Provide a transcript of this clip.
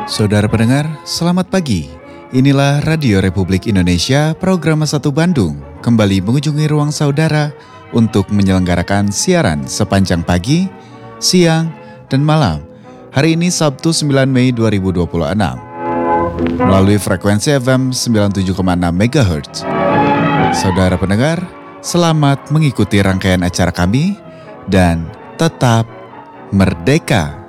Saudara pendengar, selamat pagi. Inilah Radio Republik Indonesia, program 1 Bandung, kembali mengunjungi ruang saudara untuk menyelenggarakan siaran sepanjang pagi, siang, dan malam. Hari ini Sabtu 9 Mei 2026, melalui frekuensi FM 97,6 MHz. Saudara pendengar, selamat mengikuti rangkaian acara kami dan tetap merdeka!